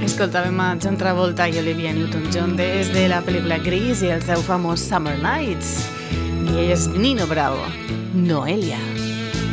Escoltàvem a John Travolta i Olivia Newton-John des de la pel·lícula Grease i el seu famós Summer Nights. I ell és Nino Bravo, Noelia.